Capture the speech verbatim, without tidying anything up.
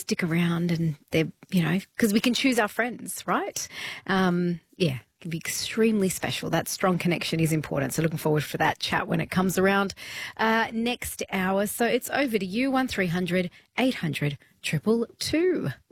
stick around and they're, you know, because we can choose our friends, right? Um, yeah, it can be extremely special. That strong connection is important. So looking forward for that chat when it comes around uh, next hour. So it's over to you, one three hundred eight hundred two two two.